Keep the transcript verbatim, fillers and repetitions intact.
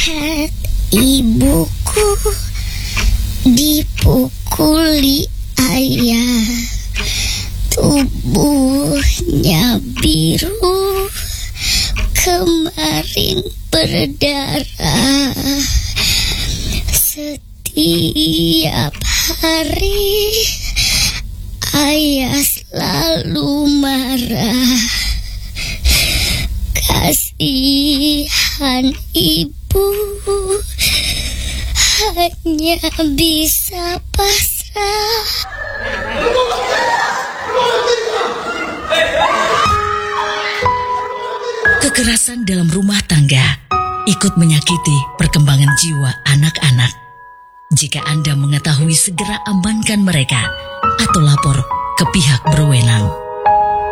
melihat ibuku dipukuli ayah, tubuhnya biru, kemarin berdarah. Setiap hari ayah selalu marah. Kasihan ibu, hanya bisa pasrah. Kekerasan dalam rumah tangga ikut menyakiti perkembangan jiwa anak-anak. Jika Anda mengetahui, segera amankan mereka atau lapor ke pihak berwenang.